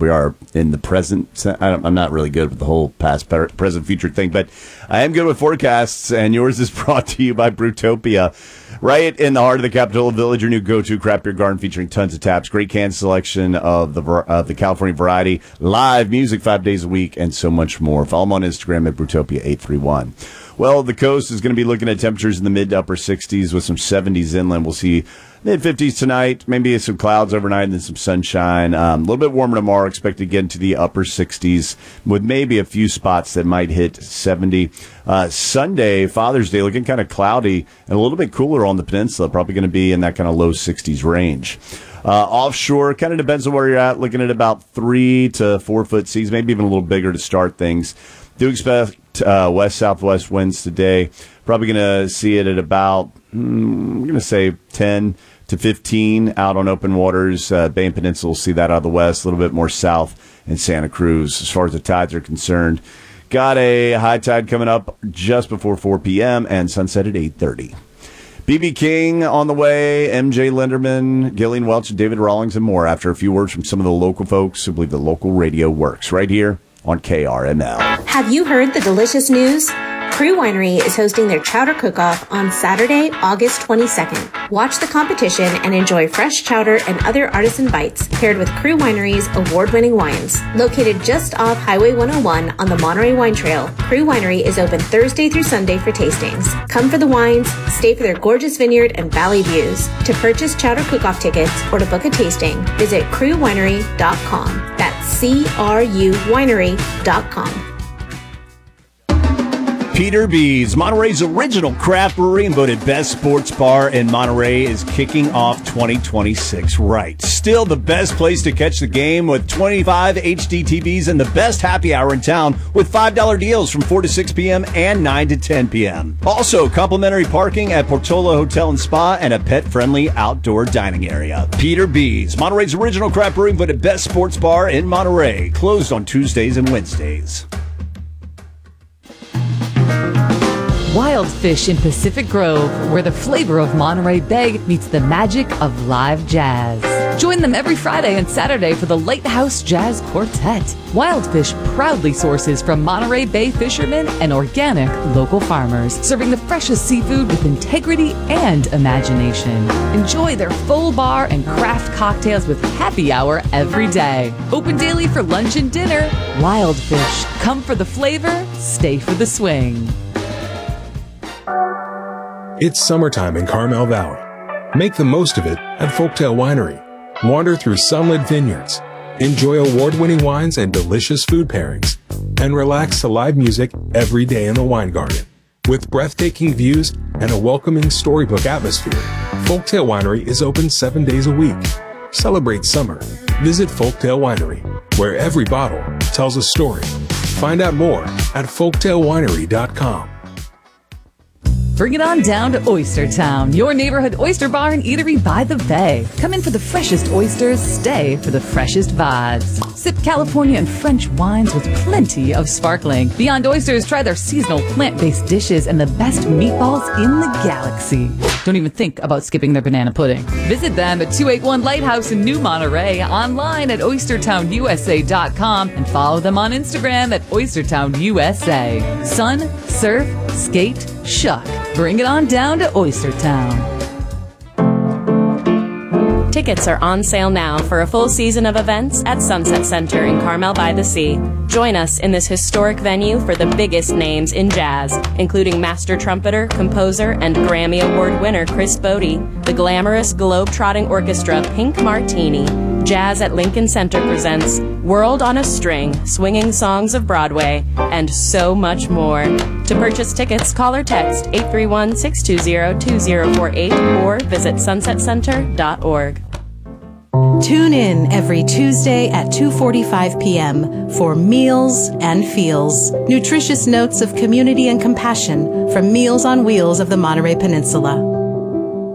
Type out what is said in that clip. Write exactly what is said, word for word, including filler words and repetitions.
we are in the present. I'm not really good with the whole past, present, future thing, but I am good with forecasts, and yours is brought to you by Brewtopia. Right in the heart of the Capitol Village, your new go-to craft beer garden featuring tons of taps, great can selection of the of the California variety, live music five days a week, and so much more. Follow them on Instagram at Brewtopia eight three one. Well, the coast is going to be looking at temperatures in the mid to upper sixties with some seventies inland. We'll see mid-fifties tonight, maybe some clouds overnight and then some sunshine. Um, a little bit warmer tomorrow, expected to get into the upper sixties with maybe a few spots that might hit seventy. Uh, Sunday, Father's Day, looking kind of cloudy and a little bit cooler on the peninsula, probably going to be in that kind of low sixties range. Uh, offshore, kind of depends on where you're at, looking at about three to four foot seas, maybe even a little bigger to start things. Do expect uh, west-southwest winds today. Probably going to see it at about, hmm, I'm going to say ten to fifteen out on open waters. Uh, Bay and Peninsula will see that out of the west, a little bit more south in Santa Cruz. As far as the tides are concerned, got a high tide coming up just before four p.m. and sunset at eight thirty. B B. King on the way, M J Linderman, Gillian Welch, and David Rawlings, and more after a few words from some of the local folks who believe the local radio works right here on K R M L. Have you heard the delicious news? Crew Winery is hosting their chowder cook-off on Saturday, August twenty-second. Watch the competition and enjoy fresh chowder and other artisan bites paired with Crew Winery's award-winning wines. Located just off Highway one oh one on the Monterey Wine Trail, Crew Winery is open Thursday through Sunday for tastings. Come for the wines, stay for their gorgeous vineyard and valley views. To purchase chowder cook-off tickets or to book a tasting, visit crew winery dot com. That's C R U winery dot com. Peter B's, Monterey's original craft brewery and voted best sports bar in Monterey, is kicking off twenty twenty-six right. Still the best place to catch the game with twenty-five H D T Vs and the best happy hour in town with five dollar deals from four to six p.m. and nine to ten p.m. Also, complimentary parking at Portola Hotel and Spa and a pet-friendly outdoor dining area. Peter B's, Monterey's original craft brewery and voted best sports bar in Monterey. Closed on Tuesdays and Wednesdays. Wild Fish in Pacific Grove, where the flavor of Monterey Bay meets the magic of live jazz. Join them every Friday and Saturday for the Lighthouse Jazz Quartet. Wild Fish proudly sources from Monterey Bay fishermen and organic local farmers, serving the freshest seafood with integrity and imagination. Enjoy their full bar and craft cocktails with happy hour every day. Open daily for lunch and dinner. Wild Fish. Come for the flavor, stay for the swing. It's summertime in Carmel Valley. Make the most of it at Folktale Winery. Wander through sunlit vineyards, enjoy award-winning wines and delicious food pairings, and relax to live music every day in the wine garden. With breathtaking views and a welcoming storybook atmosphere, Folktale Winery is open seven days a week. Celebrate summer. Visit Folktale Winery, where every bottle tells a story. Find out more at folktale winery dot com. Bring it on down to Oyster Town, your neighborhood oyster bar and eatery by the bay. Come in for the freshest oysters, stay for the freshest vibes. Sip California and French wines with plenty of sparkling. Beyond Oysters, try their seasonal plant-based dishes and the best meatballs in the galaxy. Don't even think about skipping their banana pudding. Visit them at two eighty-one Lighthouse in New Monterey, online at oyster town u s a dot com, and follow them on Instagram at oyster town u s a. Sun, surf, skate, shuck. Bring it on down to Oyster Town. Tickets are on sale now for a full season of events at Sunset Center in Carmel by the Sea. Join us in this historic venue for the biggest names in jazz, including master trumpeter, composer, and Grammy Award winner Chris Bodie, the glamorous globe-trotting orchestra Pink Martini. Jazz at Lincoln Center presents World on a String, Swinging Songs of Broadway, and so much more. To purchase tickets, call or text eight three one, six two zero, two zero four eight or visit sunset center dot org. Tune in every Tuesday at two forty-five p.m. for Meals and Feels, nutritious notes of community and compassion from Meals on Wheels of the Monterey Peninsula.